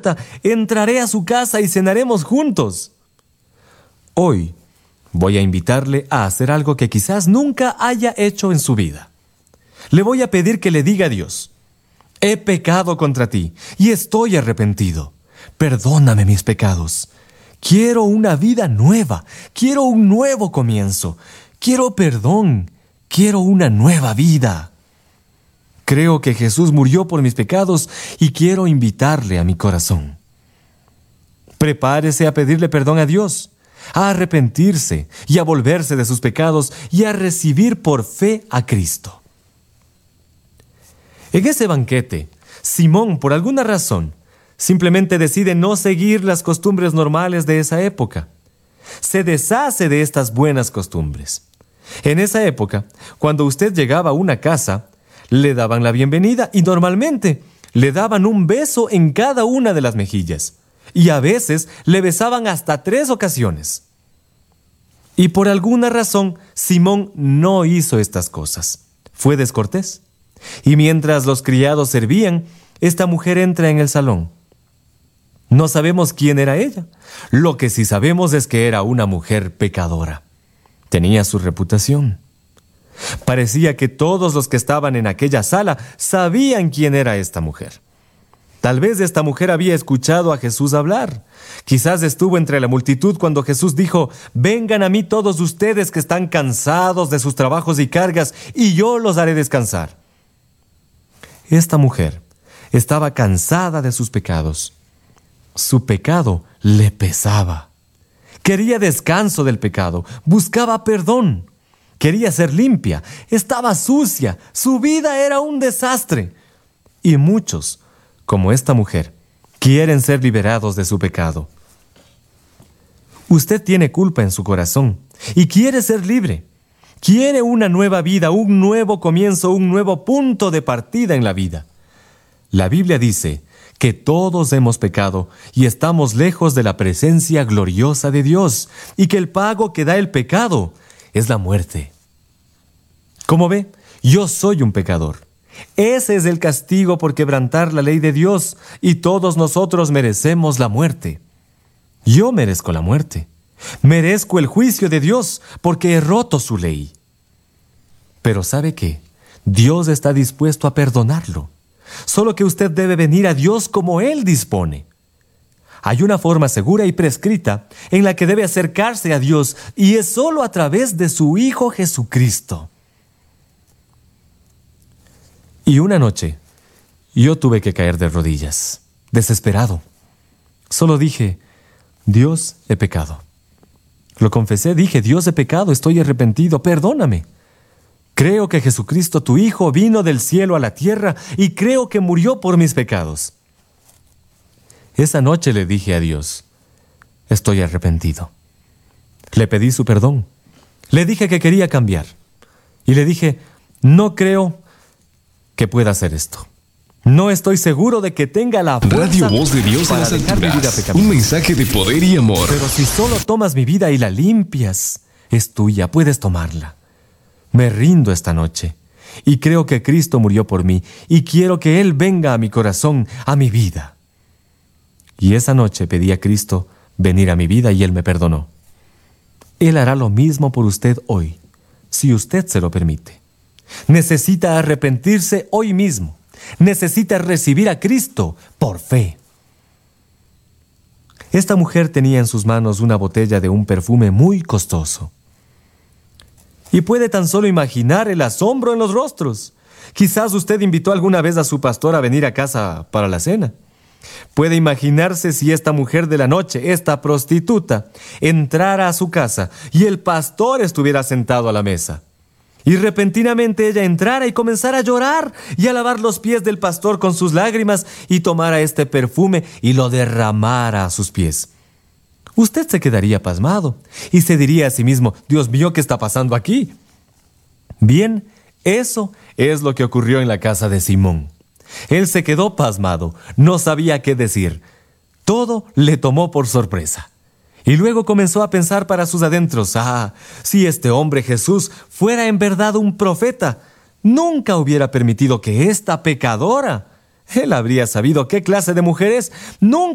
puerta, entraré a su casa y cenaremos juntos. Hoy voy a invitarle a hacer algo que quizás nunca haya hecho en su vida. Le voy a pedir que le diga a Dios: he pecado contra ti y estoy arrepentido. Perdóname mis pecados. Quiero una vida nueva. Quiero un nuevo comienzo. Quiero perdón. Quiero una nueva vida. Creo que Jesús murió por mis pecados y quiero invitarle a mi corazón. Prepárese a pedirle perdón a Dios, a arrepentirse y a volverse de sus pecados y a recibir por fe a Cristo. En ese banquete, Simón, por alguna razón, simplemente decide no seguir las costumbres normales de esa época. Se deshace de estas buenas costumbres. En esa época, cuando usted llegaba a una casa, le daban la bienvenida y normalmente le daban un beso en cada una de las mejillas. Y a veces le besaban hasta 3 ocasiones. Y por alguna razón, Simón no hizo estas cosas. Fue descortés. Y mientras los criados servían, esta mujer entra en el salón. No sabemos quién era ella. Lo que sí sabemos es que era una mujer pecadora. Tenía su reputación. Parecía que todos los que estaban en aquella sala sabían quién era esta mujer. Tal vez esta mujer había escuchado a Jesús hablar. Quizás estuvo entre la multitud cuando Jesús dijo: vengan a mí todos ustedes que están cansados de sus trabajos y cargas, y yo los haré descansar. Esta mujer estaba cansada de sus pecados. Su pecado le pesaba. Quería descanso del pecado, buscaba perdón. Quería ser limpia, estaba sucia, su vida era un desastre. Y muchos, como esta mujer, quieren ser liberados de su pecado. Usted tiene culpa en su corazón y quiere ser libre. Quiere una nueva vida, un nuevo comienzo, un nuevo punto de partida en la vida. La Biblia dice que todos hemos pecado y estamos lejos de la presencia gloriosa de Dios, y que el pago que da el pecado es la muerte. Como ve, yo soy un pecador. Ese es el castigo por quebrantar la ley de Dios, y todos nosotros merecemos la muerte. Yo merezco la muerte. Merezco el juicio de Dios porque he roto su ley. Pero ¿sabe qué? Dios está dispuesto a perdonarlo. Solo que usted debe venir a Dios como Él dispone. Hay una forma segura y prescrita en la que debe acercarse a Dios, y es solo a través de su Hijo Jesucristo. Y una noche, yo tuve que caer de rodillas, desesperado. Solo dije: Dios, he pecado. Lo confesé, dije: Dios, he pecado, estoy arrepentido, perdóname. Creo que Jesucristo, tu Hijo, vino del cielo a la tierra y creo que murió por mis pecados. Esa noche le dije a Dios: estoy arrepentido. Le pedí su perdón. Le dije que quería cambiar. Y le dije: no creo que pueda hacer esto. No estoy seguro de que tenga la fuerza Radio Voz de Dios en para las dejar mi vida alturas. pecaminosa. Un mensaje de poder y amor. Pero si solo tomas mi vida y la limpias, es tuya, puedes tomarla. Me rindo esta noche y creo que Cristo murió por mí y quiero que Él venga a mi corazón, a mi vida. Y esa noche pedí a Cristo venir a mi vida y Él me perdonó. Él hará lo mismo por usted hoy, si usted se lo permite. Necesita arrepentirse hoy mismo. Necesita recibir a Cristo por fe. Esta mujer tenía en sus manos una botella de un perfume muy costoso. Y puede tan solo imaginar el asombro en los rostros. Quizás usted invitó alguna vez a su pastor a venir a casa para la cena. Puede imaginarse si esta mujer de la noche, esta prostituta, entrara a su casa y el pastor estuviera sentado a la mesa. Y repentinamente ella entrara y comenzara a llorar y a lavar los pies del pastor con sus lágrimas y tomara este perfume y lo derramara a sus pies. Usted se quedaría pasmado y se diría a sí mismo: Dios mío, ¿qué está pasando aquí? Bien, eso es lo que ocurrió en la casa de Simón. Él se quedó pasmado, no sabía qué decir. Todo le tomó por sorpresa. Y luego comenzó a pensar para sus adentros: si este hombre Jesús fuera en verdad un profeta, nunca hubiera permitido que esta pecadora, él habría sabido qué clase de mujer es, nunca